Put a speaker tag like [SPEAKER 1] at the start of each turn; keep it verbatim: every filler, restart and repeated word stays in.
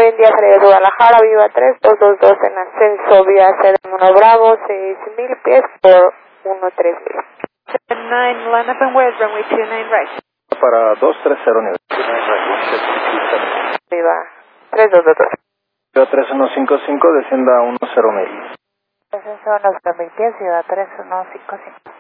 [SPEAKER 1] India, salida de Guadalajara, Viva tres dos dos dos en ascenso, vía C uno Bravo, seis mil pies por uno tres mil.
[SPEAKER 2] nine, line up and west, runway two nine right.
[SPEAKER 3] Para dos tres cero nivel.
[SPEAKER 1] Viva tres dos dos dos.
[SPEAKER 3] Viva tres uno cinco cinco, descienda a uno cero mil.
[SPEAKER 1] Ascenso unos dos mil pies, Viva tres uno cinco cinco.